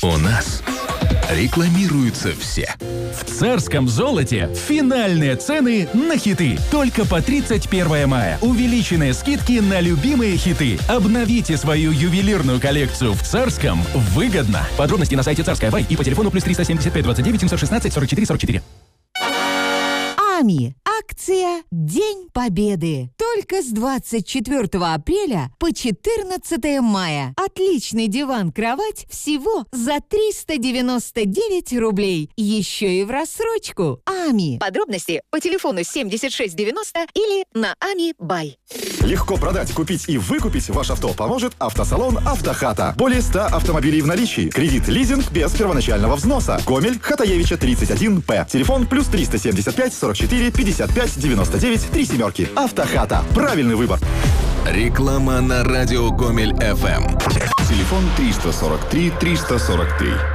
У нас рекламируются все. В Царском золоте финальные цены на хиты. Только по 31 мая. Увеличенные скидки на любимые хиты. Обновите свою ювелирную коллекцию в Царском выгодно. Подробности на сайте Царская Бай и по телефону +375 29 716 44 44. АМИ. Акция «День Победы». Только с 24 апреля по 14 мая. Отличный диван-кровать всего за 399 рублей. Еще и в рассрочку. АМИ. Подробности по телефону 7690 или на АМИ Бай. Легко продать, купить и выкупить ваш авто поможет автосалон «Автохата». Более 100 автомобилей в наличии. Кредит-лизинг без первоначального взноса. Гомель, Хатаевича, 31П. Телефон +375 44 55 99 3 семерки. «Автохата». Правильный выбор. Реклама на радио Гомель ФМ. Телефон 343 343.